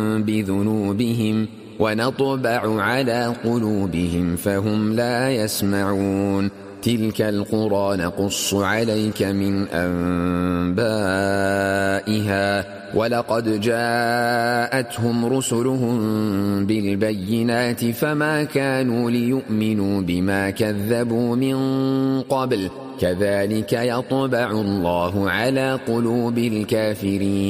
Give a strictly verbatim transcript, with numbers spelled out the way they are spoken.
بذنوبهم ونطبع على قلوبهم فهم لا يسمعون. تلك القرى نقص عليك من أنبائها ولقد جاءتهم رسلهم بالبينات فما كانوا ليؤمنوا بما كذبوا من قبل كذلك يطبع الله على قلوب الكافرين.